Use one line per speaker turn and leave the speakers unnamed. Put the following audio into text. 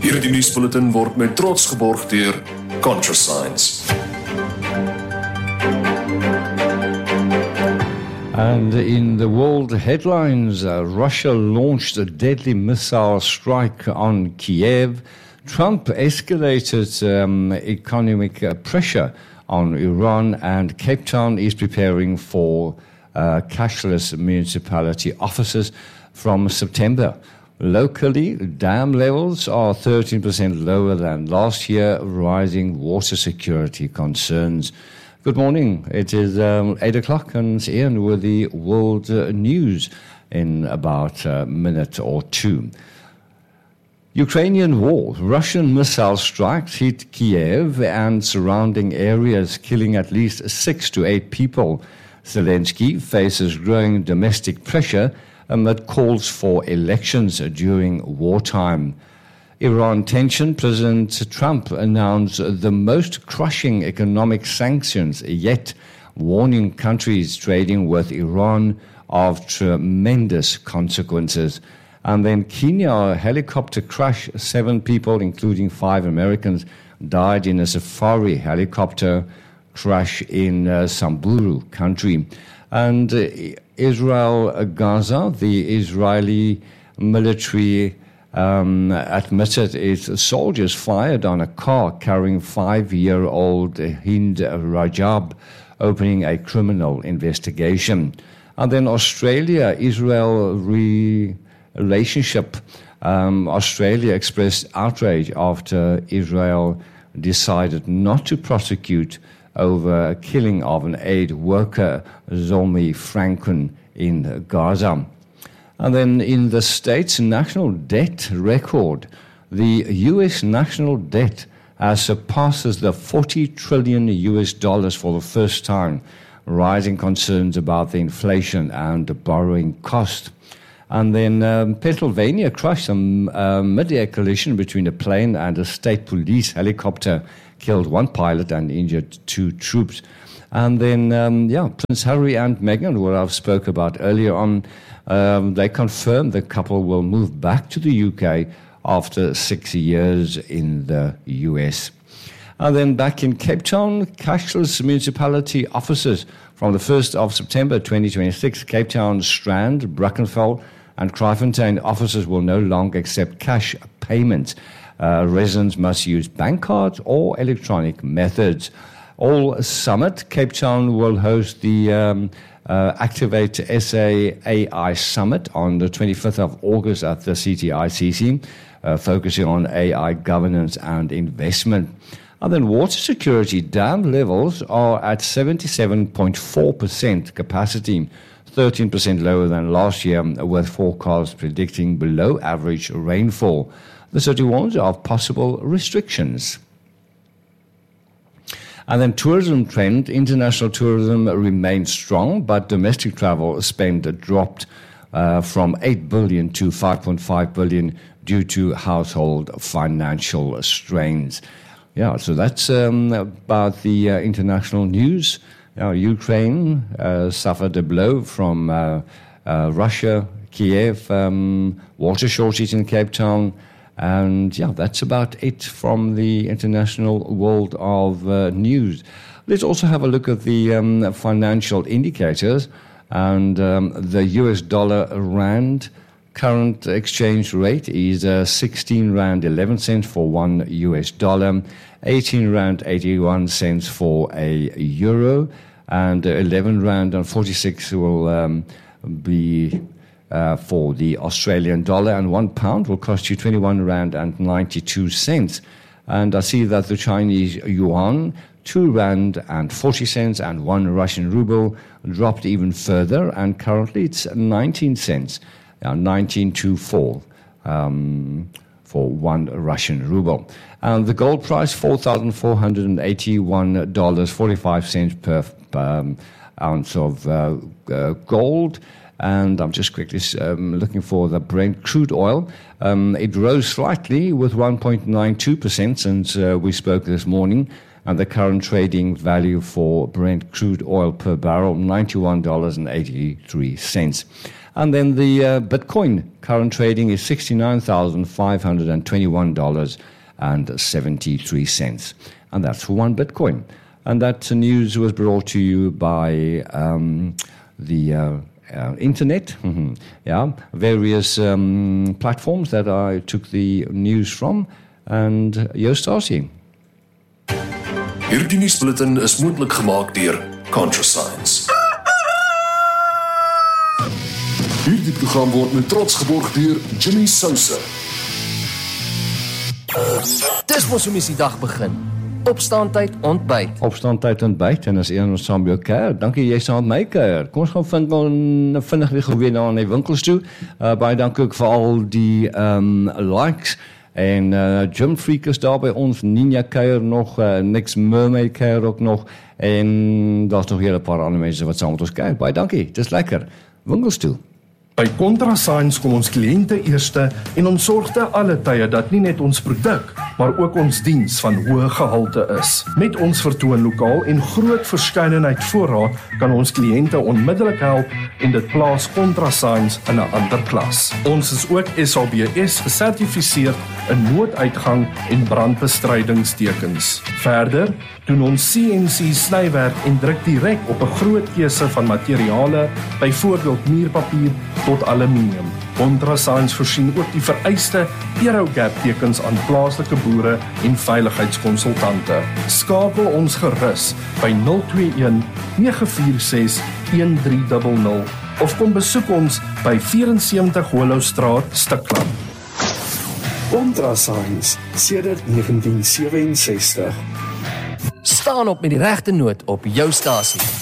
Hierdie nuusbulletin word met trots geborg deur ContraScience.
And in the world headlines, Russia launched a deadly missile strike on Kiev. Trump escalated economic pressure on Iran, and Cape Town is preparing for cashless municipality offices from September. Locally, dam levels are 13% lower than last year, rising water security concerns. Good morning. It is 8 o'clock and it's Ian with the world news in about a minute or two. Ukrainian war. Russian missile strikes hit Kiev and surrounding areas, killing at least 6 to 8 people. Zelensky faces growing domestic pressure amid calls for elections during wartime. Iran tension. President Trump announced the most crushing economic sanctions yet, warning countries trading with Iran of tremendous consequences. And then Kenya helicopter crash. 7 people, including 5 Americans, died in a safari helicopter crash in Samburu country. And Israel, Gaza, the Israeli military admitted its soldiers fired on a car carrying 5-year-old Hind Rajab, opening a criminal investigation. And then Australia-Israel relationship. Australia expressed outrage after Israel decided not to prosecute over a killing of an aid worker, Zomi Frankun, in Gaza. And then in the States, national debt record. The U.S. national debt surpasses the $40 trillion for the first time, rising concerns about the inflation and the borrowing cost. And then Pennsylvania crashed a mid-air collision between a plane and a state police helicopter, killed 1 pilot and injured 2 troops. And then, Prince Harry and Meghan, what I've spoke about earlier on, they confirmed the couple will move back to the UK after 6 years in the US. And then back in Cape Town, cashless municipality offices from the 1st of September 2026, Cape Town, Strand, Brackenfell, and Kraaifontein offices will no longer accept cash payments. Residents must use bank cards or electronic methods. All Summit, Cape Town will host the Activate SA AI Summit on the 25th of August at the CTICC, focusing on AI governance and investment. And then water security. Dam levels are at 77.4% capacity, 13% lower than last year, with forecasts predicting below average rainfall. The city warns of possible restrictions. And then tourism trend. International tourism remains strong, but domestic travel spend dropped from 8 billion to 5.5 billion due to household financial strains. Yeah, so that's about the international news. Ukraine suffered a blow from Russia, Kiev, water shortage in Cape Town. And that's about it from the international world of news. Let's also have a look at the financial indicators. And the US dollar rand current exchange rate is 16 rand 11 cents for $1, 18 rand 81 cents for a euro, and 11 rand and 46 will be for the Australian dollar, and £1 will cost you 21 rand and 92 cents. And I see that the Chinese yuan, 2 rand and 40 cents, and 1 Russian ruble dropped even further, and currently it's 19 cents, 19.24 for 1 Russian ruble. And the gold price, $4,481.45 per ounce of gold. And I'm just quickly looking for the Brent crude oil. It rose slightly with 1.92% since we spoke this morning. And the current trading value for Brent crude oil per barrel, $91.83. And then the Bitcoin current trading is $69,521.73. And that's for one Bitcoin. And that news was brought to you by the internet, various platforms that I took the news from, and Eustace.
Hierdie nuusbulletin is moontlik gemaak deur ContraScience. Hierdie program word met trots geborg deur Jimmy Sousa.
Dis mos hoe mens die dag begin. Opstaantyd, ontbyt.
Opstaantyd, ontbyt, en as een ons saam by jou kuier. Dankie, jy saam met my kuier. Kom ons gaan vinnig weer geweer na die winkels toe. Baie dankie ook vir al die likes. En Jim Freak is daar by ons, Ninja kuier nog, Nick's Mermaid kuier ook nog. En daar's nog hele paar ander mense wat saam met ons kuier. Baie dankie, dis lekker. Winkels toe.
By ContraScience kom ons kliënte eerste en ons sorg te alle tye dat nie net ons produk, maar ook ons diens van hoë gehalte is. Met ons vertoonlokaal en groot verskeidenheid voorraad kan ons kliënte onmiddellik help en dit plaas ContraScience in 'n ander klas. Ons is ook SABS gesertifiseer in nooduitgang en brandbestrydingstekens. Verder doen ons CNC snywerk en druk direk op 'n groot keuse van materiale, byvoorbeeld muurpapier tot aluminium. ContraScience voorsien ook die vereiste Aerogap tekens aan plaaslike boere en veiligheidskonsultante. Skakel ons gerus by 021 946 1300 of kom besoek ons by 74 Hollowstraat, Stikland.
ContraScience sedert 1967.
Staan op met die regte noot op jou stasie.